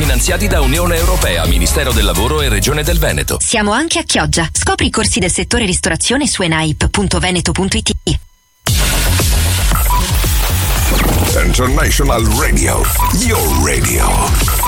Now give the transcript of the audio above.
finanziati da Unione Europea, Ministero del Lavoro e Regione del Veneto. Siamo anche a Chioggia. Scopri i corsi del settore ristorazione su enaip.veneto.it. International Radio, your radio.